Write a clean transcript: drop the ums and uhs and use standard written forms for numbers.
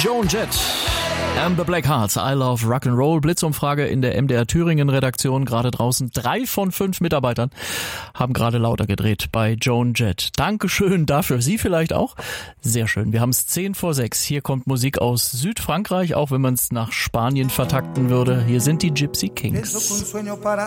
Joan Jett and the Black Hearts, I Love Rock'n'Roll. Blitzumfrage in der MDR Thüringen Redaktion gerade draußen. 3 von 5 Mitarbeitern haben gerade lauter gedreht bei Joan Jett. Dankeschön dafür. Sie vielleicht auch? Sehr schön. Wir haben es 5:10. Hier kommt Musik aus Südfrankreich, auch wenn man es nach Spanien vertakten würde. Hier sind die Gypsy Kings.